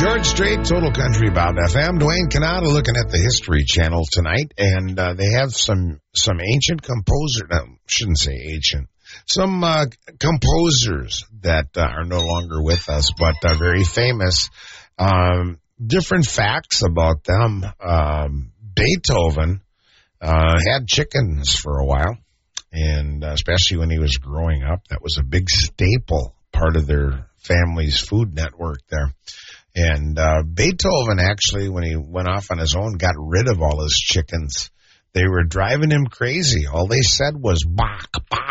George Strait, Total Country Bob FM. Dwayne Canada looking at the History Channel tonight, and they have some ancient composer. No, shouldn't say ancient. Some composers that are no longer with us, but very famous. Different facts about them. Beethoven had chickens for a while, and especially when he was growing up, that was a big staple part of their family's food network there. And Beethoven actually, when he went off on his own, got rid of all his chickens. They were driving him crazy. All they said was, "Bach, Bach."